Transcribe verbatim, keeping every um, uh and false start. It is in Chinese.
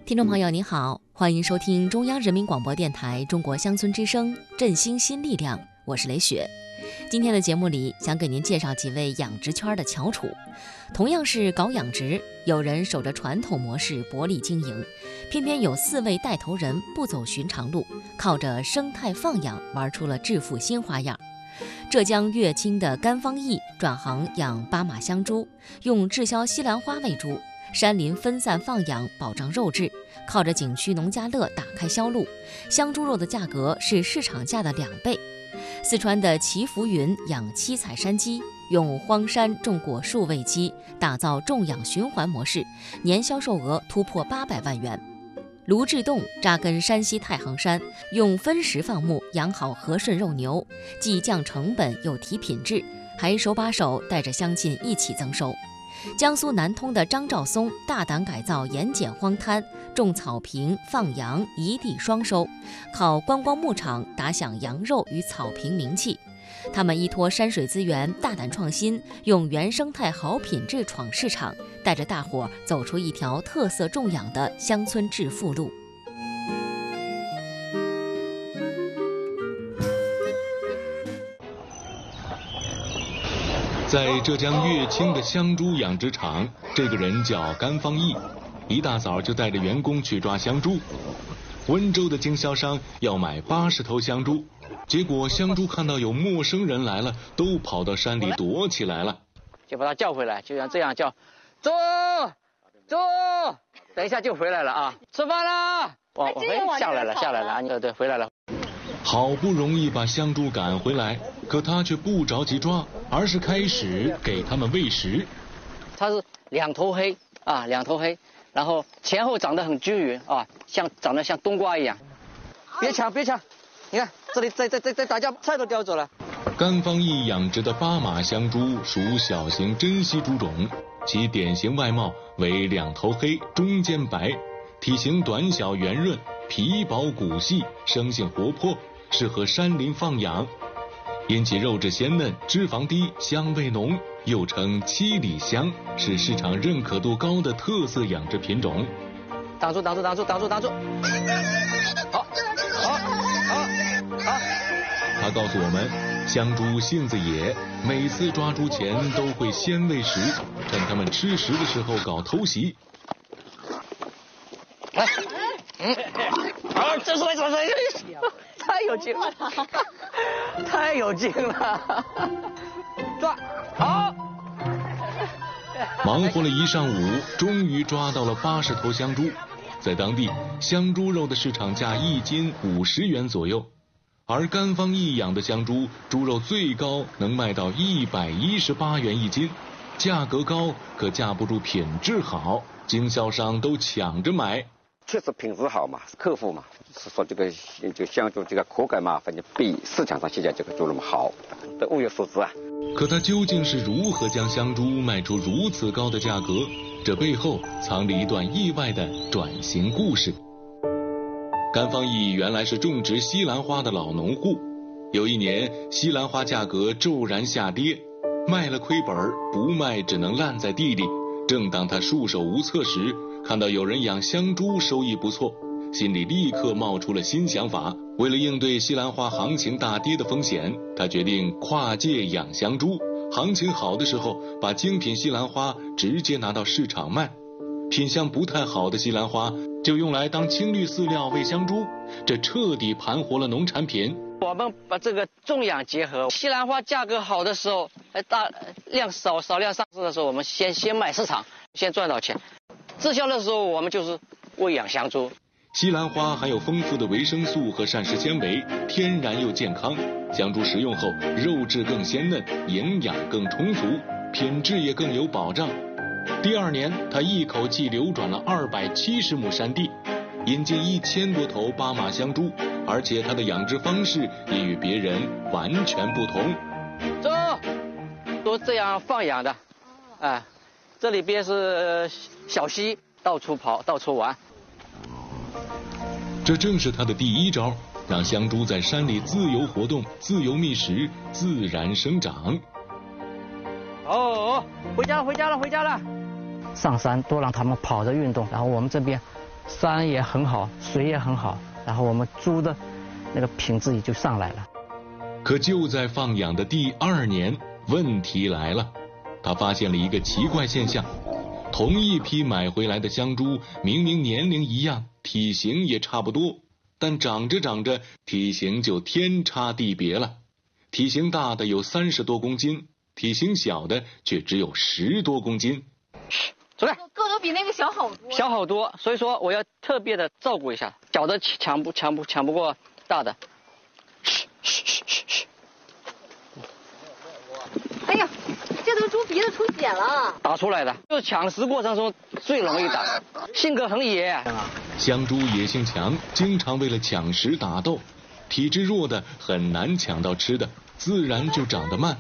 听众朋友您好，欢迎收听中央人民广播电台中国乡村之声振兴新力量，我是雷雪。今天的节目里想给您介绍几位养殖圈的翘楚。同样是搞养殖，有人守着传统模式薄利经营，偏偏有四位带头人不走寻常路，靠着生态放养玩出了致富新花样。浙江乐清的甘方义转行养巴马香猪，用滞销西兰花喂猪，山林分散放养，保障肉质，靠着景区农家乐打开销路，香猪肉的价格是市场价的两倍。四川的祈福云养七彩山鸡，用荒山种果树喂鸡，打造种养循环模式，年销售额突破八百万元。卢志栋扎根山西太行山，用分时放牧养好和顺肉牛，既降成本又提品质，还手把手带着乡亲一起增收。江苏南通的张兆松大胆改造盐碱荒滩，种草坪放羊，一地双收，靠观光牧场打响羊肉与草坪名气。他们依托山水资源，大胆创新，用原生态好品质闯市场，带着大伙走出一条特色种养的乡村致富路。 在浙江乐清的香猪养殖场，这个人叫甘方义，一大早就带着员工去抓香猪。温州的经销商要买八十头香猪，结果香猪看到有陌生人来了，都跑到山里躲起来了， 就把他叫回来，就像这样叫，猪猪，等一下就回来了啊，吃饭了，往哎下来了下来了，对对回来了。 好不容易把香猪赶回来，可他却不着急抓，而是开始给他们喂食。 它是两头黑啊，两头黑，然后前后长得很均匀啊，像长得像冬瓜一样。别抢别抢，你看这里在在在在打架，菜都叼走了。 甘方义养殖的巴马香猪属小型珍稀猪种，其典型外貌为两头黑，中间白，体型短小圆润，皮薄骨细，生性活泼，适合山林放养。因其肉质鲜嫩，脂肪低，香味浓，又称七里香，是市场认可度高的特色养殖品种。 挡住挡住挡住挡住挡住，好，好，好，好。 他告诉我们，香猪性子野，每次抓猪前都会先喂食，趁它们吃食的时候搞偷袭。 来，嗯，好，这是为什么？太有劲了，太有劲了！抓，好！ 忙活了一上午，终于抓到了八十头香猪。在当地，香猪肉的市场价一斤五十元左右，而甘方义养的香猪，猪肉最高能卖到一百一十八元一斤，价格高，可架不住品质好，经销商都抢着买。 确实品质好嘛，客户嘛，是说这个这个香猪这个口感嘛，反正比市场上现在这个猪肉好，这物有所值啊。 可他究竟是如何将香猪卖出如此高的价格？这背后藏着一段意外的转型故事。甘方义原来是种植西兰花的老农户，有一年西兰花价格骤然下跌，卖了亏本，不卖只能烂在地里。正当他束手无策时，看到有人养香猪收益不错，心里立刻冒出了新想法。为了应对西兰花行情大跌的风险，他决定跨界养香猪，行情好的时候把精品西兰花直接拿到市场卖，品相不太好的西兰花就用来当青绿饲料喂香猪，这彻底盘活了农产品。 我们把这个种养结合，西兰花价格好的时候，大量少少量上市的时候，我们先先卖市场，先赚到钱。滞销的时候，我们就是喂养香猪。 西兰花含有丰富的维生素和膳食纤维，天然又健康。香猪食用后，肉质更鲜嫩，营养更充足，品质也更有保障。第二年，他一口气流转了二百七十亩山地，引进一千多头巴马香猪，而且他的养殖方式也与别人完全不同。 走，都这样放养的，哎，这里边是小溪，到处跑，到处玩。 这正是他的第一招，让香猪在山里自由活动、自由觅食、自然生长。 哦，回家了，回家了，回家了。上山多让他们跑着运动，然后我们这边山也很好，水也很好，然后我们猪的那个品质也就上来了。 可就在放养的第二年，问题来了，他发现了一个奇怪现象。同一批买回来的香猪，明明年龄一样，体型也差不多，但长着长着，体型就天差地别了。体型大的有三十多公斤，体型小的却只有十多公斤。 走开， 个头比那个小好多。 小好多，所以说我要特别的照顾一下，小的抢不抢不抢不过大的。 哎呀，这头猪鼻子出血了， 打出来的，就是抢食过程中最容易打，性格很野。 香猪野性强，经常为了抢食打斗，体质弱的很难抢到吃的，自然就长得慢。